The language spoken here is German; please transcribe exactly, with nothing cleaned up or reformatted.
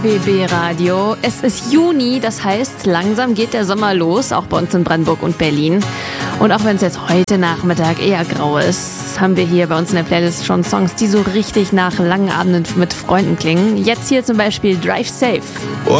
B B Radio. Es ist Juni, das heißt, langsam geht der Sommer los, auch bei uns in Brandenburg und Berlin. Und auch wenn es jetzt heute Nachmittag eher grau ist, haben wir hier bei uns in der Playlist schon Songs, die so richtig nach langen Abenden mit Freunden klingen. Jetzt hier zum Beispiel Drive Safe. Oh,